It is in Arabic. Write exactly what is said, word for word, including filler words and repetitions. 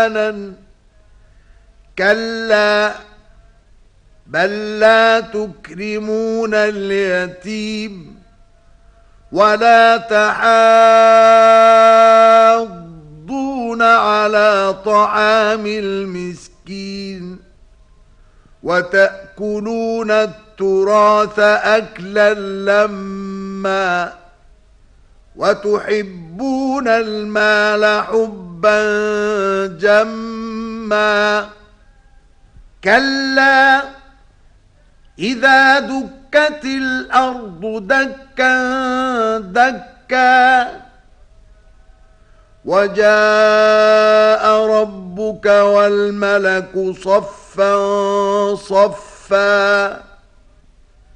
أحيانا كلا بل لا تكرمون اليتيم ولا تحاضون على طعام المسكين وتأكلون التراث أكلا لما وتحبون المال حبا جما كلا إذا دكت الأرض دكا دكا وجاء ربك والملك صفا صفا